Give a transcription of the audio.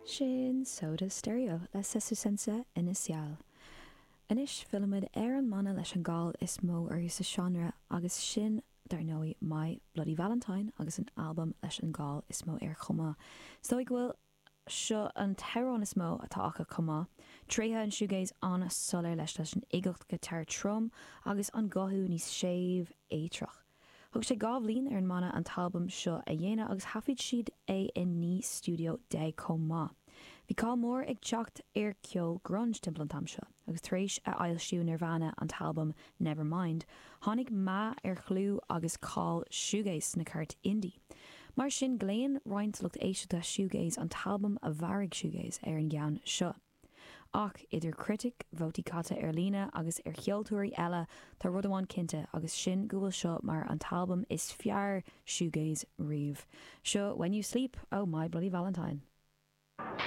Sin Soda Stereo le Sesusensa Initial. Inis filmid an mana leis an gáil is mó ar sa genre agus sin dar nói My Bloody Valentine agus an album leis an gáil is mó ar chuma. So ag bhfuil seo an terán is mó atá acha chuma. Tríthe an siúgéis an solar leis an igeacht gitar trom agus an gothú níos séimh éitrach. Thug sé gábhlín ar an mana an talbum seo a dhéana agus hafid siad é in ní studio de comá. Bhí cá mór ag teacht ar ceol grunge timplan tamseo, agus tréis a ailsiú Nirvana an talbum Nevermind, tháinig má ar chlú agus cáil shoegaze na cart indie. Mar sin gléann roinnt lucht éisiúta shoegaze an talbum a bharrig shoegaze ar an gceann seo. Ach idir critic vótaí cata ar lína agus ar cheoltóirí eile tá rud amháin cinnte agus sin go bhfuil seo mar an talbum is fearr shoegaze riamh. Seo When You Sleep ó My Bloody Valentine.